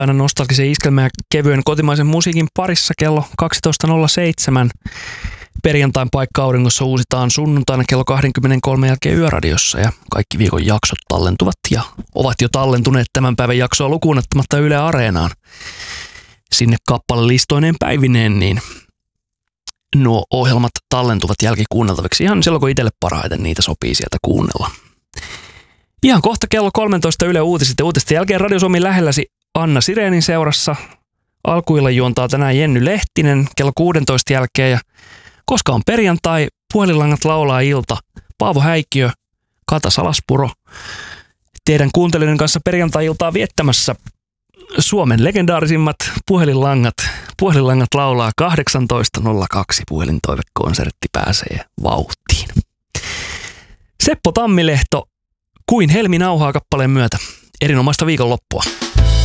Aina nostalgisen iskelmän ja kevyen kotimaisen musiikin parissa kello 12.07. Perjantain paikka auringossa uusitaan sunnuntaina kello 23 jälkeen Yöradiossa ja kaikki viikon jaksot tallentuvat ja ovat jo tallentuneet tämän päivän jaksoa lukuun ottamatta Yle Areenaan. Sinne kappalelistoineen päivineen, niin nuo ohjelmat tallentuvat jälkikuunneltaviksi ihan silloin, kun itselle parhaiten niitä sopii sieltä kuunnella. Ihan kohta kello 13 Yle Uutiset ja uutisten jälkeen Radio Suomi lähelläsi Anna Sirenin seurassa. Alkuillan juontaa tänään Jenny Lehtinen kello 16 jälkeen ja koska on perjantai, puhelinlangat laulaa ilta. Paavo Häikkiö, Kata Salaspuro. Teidän kuuntelijoiden kanssa perjantai-iltaa viettämässä Suomen legendaarisimmat puhelinlangat. Puhelinlangat laulaa 18.02. Puhelintoivekonsertti pääsee vauhtiin. Seppo Tammilehto, Kuin helmi nauhaa kappaleen myötä. Erinomaista viikonloppua.